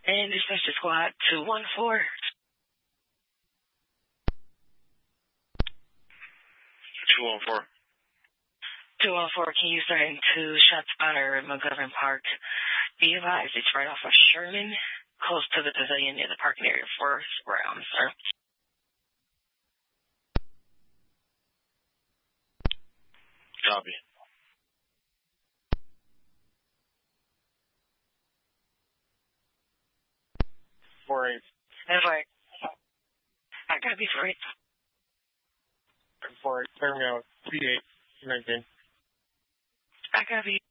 And dispatch to squad 214. 214. 214, can you start into ShotSpotter McGovern Park? Be advised, it's right off of Sherman, close to the pavilion near the parking area for round, sir. Copy. Four eight. That's right. I gotta be for it. 4-8. Clear me out. P8. 19. I gotta be.